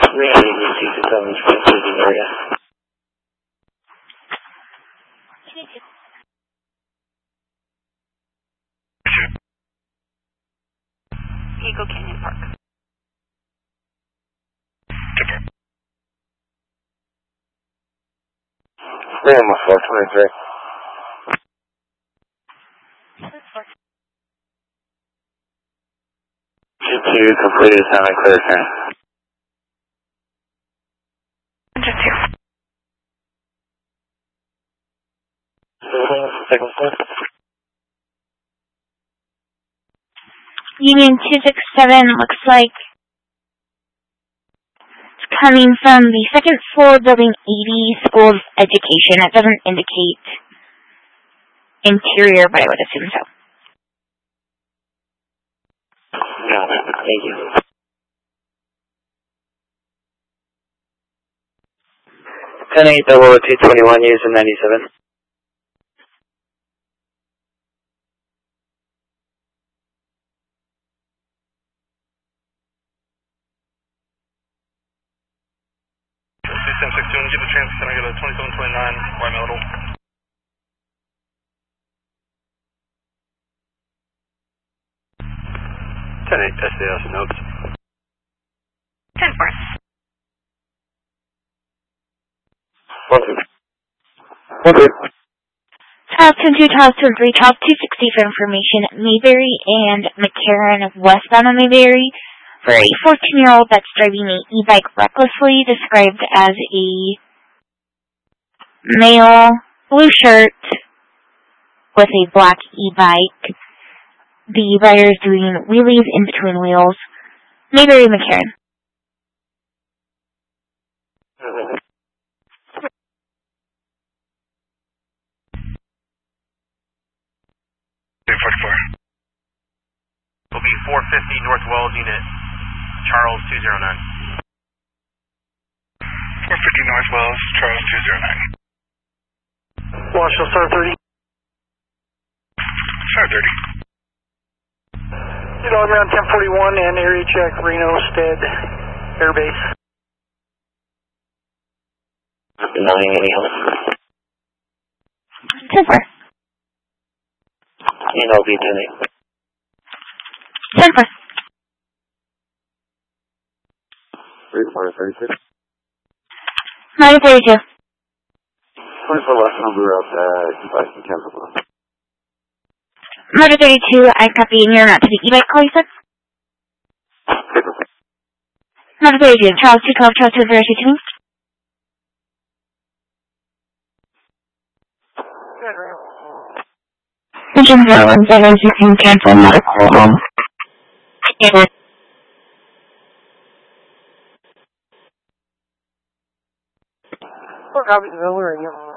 Reality DC to come to the area. Eagle Canyon Park. Lima 423. 2-2, completed, sound clear, turn. 2-2. Second floor. Union 267 looks like it's coming from the second floor, building 80, School of Education. It doesn't indicate interior, but I would assume so. Got it. Thank you. 10-8, 221, using 97. System 6 2, give a chance, can I get a 2729, right middle? SDS notes. 10-4. 1-2. Charles 2-2, Charles 2-3, Charles 260 for information. Mayberry and McCarran westbound on Mayberry for a 14-year-old that's driving an e-bike recklessly, described as a male, blue shirt with a black e-bike. The rider is doing wheelies in between wheels. Mayberry McCarran. Will be 450 North Wells Unit, Charles 209. 450 North Wells, Charles 209. Marshall, Star 30. Star 30. You know, I'm around 1041 and area check Reno Stead Air Base. Denying any help. 10-4. NLV 10-8. 10-4. 3432. 932. 24 left number up e-bike in Kansas. Motor 32, I copy, and you're not to the e-bike call, you said? Motor 32, Charles 212, Charles 2022. Engine 017, you can cancel medical home. Yeah. Copy, where are you?